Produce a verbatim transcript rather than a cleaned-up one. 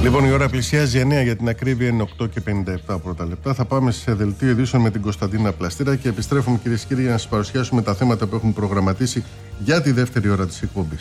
Λοιπόν, η ώρα πλησιάζει εννέα, για την ακρίβεια είναι οκτώ και πενήντα επτά πρώτα λεπτά. Θα πάμε σε δελτίο ειδήσεων με την Κωνσταντίνα Πλαστήρα και επιστρέφουμε, κυρίες και κύριοι, για να σας παρουσιάσουμε τα θέματα που έχουν προγραμματίσει για τη δεύτερη ώρα της εκπομπής.